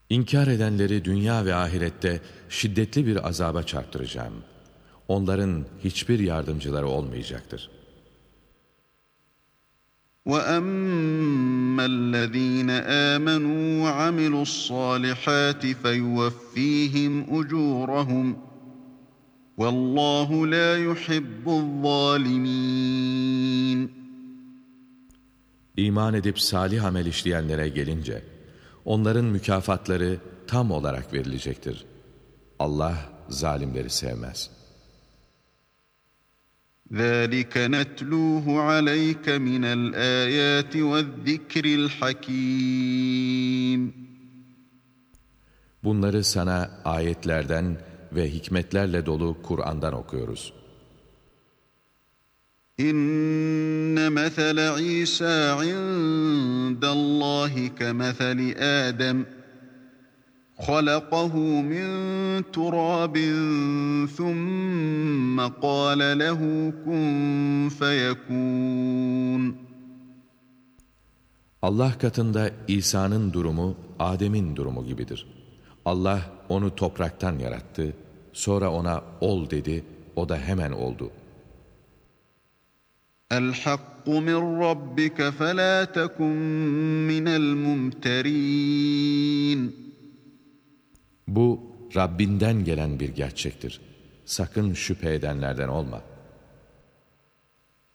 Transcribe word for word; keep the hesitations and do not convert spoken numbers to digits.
İnkar edenleri dünya ve ahirette şiddetli bir azaba çarptıracağım. Onların hiçbir yardımcıları olmayacaktır. وَأَمَّا الَّذ۪ينَ آمَنُوا وَعَمِلُوا الصَّالِحَاتِ فَيُوَفِّيهِمْ أُجُورَهُمْ وَاللّٰهُ لَا يُحِبُّ الظَّالِمِينَ. İman edip salih amel işleyenlere gelince, onların mükafatları tam olarak verilecektir. Allah zalimleri sevmez. ذَٰلِكَ نَتْلُوهُ عَلَيْكَ مِنَ الْآيَاتِ وَالذِّكْرِ الْحَكِيمِ. Bunları sana ayetlerden ve hikmetlerle dolu Kur'an'dan okuyoruz. İnne mesele İsa indallahi kemeseli Adem. خَلَقَهُ مِنْ تُرَابٍ ثُمَّ قَالَ لَهُ كُنْ فَيَكُونُ. Allah katında İsa'nın durumu Adem'in durumu gibidir. Allah onu topraktan yarattı, sonra ona ol dedi, o da hemen oldu. الْحَقُّ مِنْ رَبِّكَ فَلَا تَكُنْ مِنَ الْمُمْتَرِينَ. Bu Rabbinden gelen bir gerçektir. Sakın şüphe edenlerden olma.